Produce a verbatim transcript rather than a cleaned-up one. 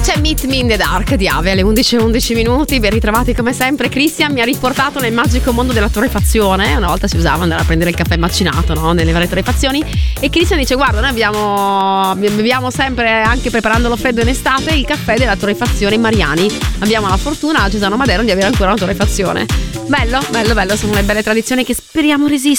C'è Meet Me in the Dark di Ave alle undici e undici minuti. Ben ritrovati come sempre. Christian mi ha riportato nel magico mondo della torrefazione. Una volta si usava andare a prendere il caffè macinato, no? Nelle varie torrefazioni. E Christian dice: guarda, noi abbiamo beviamo sempre, anche preparandolo freddo in estate, il caffè della torrefazione Mariani. Abbiamo la fortuna a Cesano Madero di avere ancora una torrefazione. Bello, bello, bello. Sono le belle tradizioni che speriamo resistano